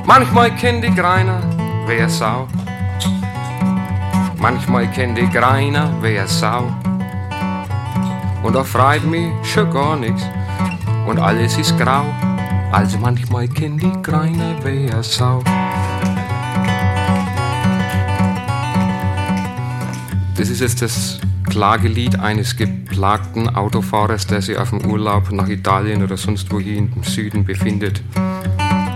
Manchmal kennt die Greiner, wer Sau. Manchmal kennt die Greiner, wer Sau. Und da freit mich schon gar nix und alles ist grau. Also manchmal kennt die Greiner, wer Sau. Das ist jetzt das Klagelied eines geplagten Autofahrers, der sich auf dem Urlaub nach Italien oder sonst wo hier im Süden befindet.